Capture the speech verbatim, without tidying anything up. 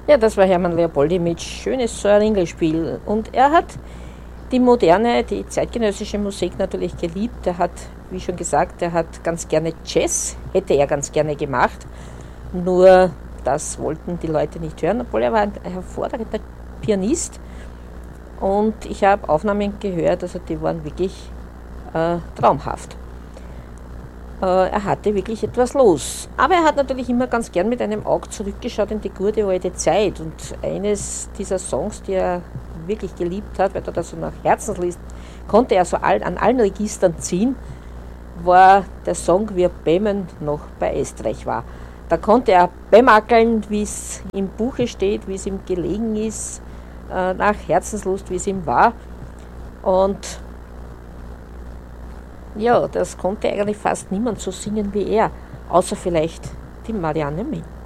Ja, das war Hermann Leopoldi mit Schönes Ringelspiel. Und er hat die moderne, die zeitgenössische Musik natürlich geliebt. Er hat, wie schon gesagt, er hat ganz gerne Jazz, hätte er ganz gerne gemacht. Nur das wollten die Leute nicht hören, obwohl er war ein hervorragender Pianist. Und ich habe Aufnahmen gehört, also die waren wirklich äh, traumhaft. Äh, er hatte wirklich etwas los. Aber er hat natürlich immer ganz gern mit einem Auge zurückgeschaut in die gute alte Zeit. Und eines dieser Songs, die er wirklich geliebt hat, weil er das so nach Herzens liest, konnte er so all, an allen Registern ziehen, war der Song Wir Bämen noch bei Österreich war. Da konnte er bemackeln, wie es im Buche steht, wie es ihm gelegen ist, äh, nach Herzenslust, wie es ihm war. Und ja, das konnte eigentlich fast niemand so singen wie er, außer vielleicht die Marianne Mint.